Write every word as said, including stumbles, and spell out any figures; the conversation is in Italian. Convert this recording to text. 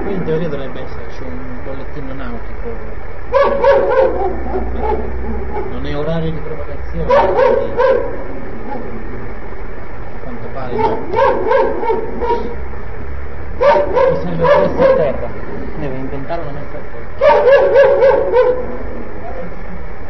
Qui in teoria dovrebbe esserci un bollettino nautico, non è orario di propagazione, quindi a quanto pare no. Mi sembra che